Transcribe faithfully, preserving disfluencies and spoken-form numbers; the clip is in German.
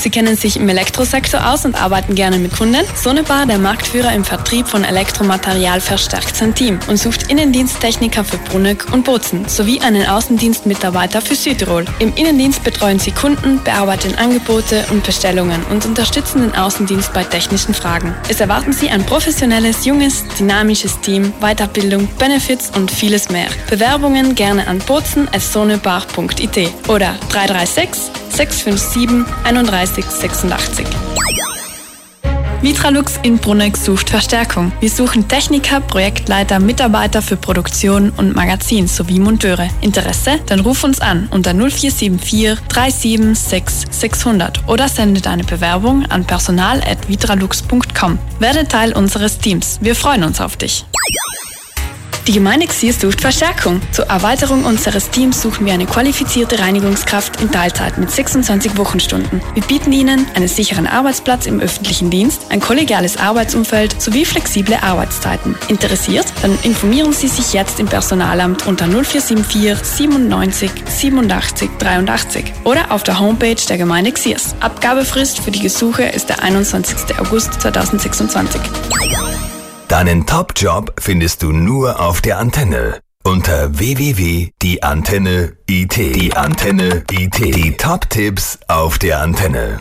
Sie kennen sich im Elektrosektor aus und arbeiten gerne mit Kunden? Sonepar, der Marktführer im Vertrieb von Elektromaterial, verstärkt sein Team und sucht Innendiensttechniker für Bruneck und Bozen sowie einen Außendienstmitarbeiter für Südtirol. Im Innendienst betreuen Sie Kunden, bearbeiten Angebote und Bestellungen und unterstützen den Außendienst bei technischen Fragen. Es erwarten Sie ein professionelles, junges, dynamisches Team, Weiterbildung, Benefits und vieles mehr. Bewerbungen gerne an bozen at sonepar punkt i t oder drei drei sechs, sechs fünf sieben, drei eins sechs acht. Vitralux in Bruneck sucht Verstärkung. Wir suchen Techniker, Projektleiter, Mitarbeiter für Produktion und Magazin sowie Monteure. Interesse? Dann ruf uns an unter null vier sieben vier, drei sieben sechs, sechs null null oder sende deine Bewerbung an personal at vitralux punkt com. Werde Teil unseres Teams. Wir freuen uns auf dich. Die Gemeinde Xiers sucht Verstärkung. Zur Erweiterung unseres Teams suchen wir eine qualifizierte Reinigungskraft in Teilzeit mit sechsundzwanzig Wochenstunden. Wir bieten Ihnen einen sicheren Arbeitsplatz im öffentlichen Dienst, ein kollegiales Arbeitsumfeld sowie flexible Arbeitszeiten. Interessiert? Dann informieren Sie sich jetzt im Personalamt unter null vier sieben vier, siebenundneunzig, siebenundachtzig, dreiundachtzig oder auf der Homepage der Gemeinde Xiers. Abgabefrist für die Gesuche ist der einundzwanzigster August zweitausendsechsundzwanzig. Deinen Top-Job findest du nur auf der Antenne. Unter w w w punkt die antenne punkt i t. Die Antenne punkt i t. Die Top-Tipps auf der Antenne.